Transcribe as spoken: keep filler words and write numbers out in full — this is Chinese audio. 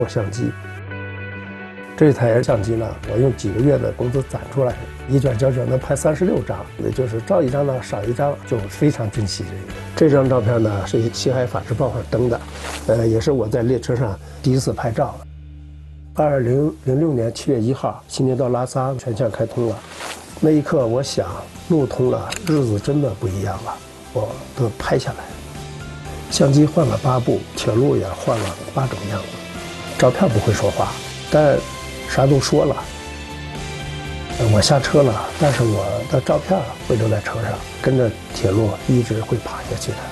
相机。这台相机呢，我用几个月的工资攒出来，一卷胶卷能拍三十六张，也就是照一张呢少一张，就非常珍惜这个。这张照片呢是《西海法制报》上登的，呃，也是我在列车上第一次拍照。二零零六年七月一号，西宁到拉萨全线开通了，那一刻我想，路通了，日子真的不一样了，我都拍下来。相机换了八部，铁路也换了八种样子，照片不会说话，但啥都说了。我下车了，但是我的照片会留在车上，跟着铁路一直会爬下去的。